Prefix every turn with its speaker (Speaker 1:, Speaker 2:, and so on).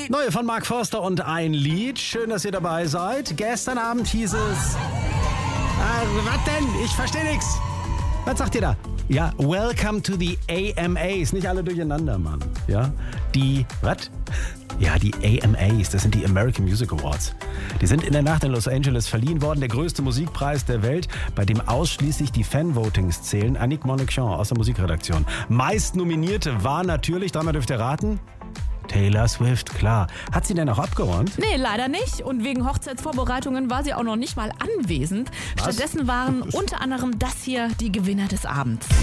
Speaker 1: Neue von Mark Forster und ein Lied. Schön, dass ihr dabei seid. Gestern Abend hieß es... was denn? Ich verstehe nichts. Was sagt ihr da? Ja, welcome to the AMAs. Nicht alle durcheinander, Mann. Ja, was? Ja, die AMAs, das sind die American Music Awards. Die sind in der Nacht in Los Angeles verliehen worden. Der größte Musikpreis der Welt, bei dem ausschließlich die Fan-Votings zählen. Annick Monnechian aus der Musikredaktion. Meist Nominierte war natürlich, dreimal dürft ihr raten, Taylor Swift, klar. Hat sie denn auch abgeräumt?
Speaker 2: Nee, leider nicht. Und wegen Hochzeitsvorbereitungen war sie auch noch nicht mal anwesend.
Speaker 1: Was?
Speaker 2: Stattdessen waren unter anderem das hier die Gewinner des Abends.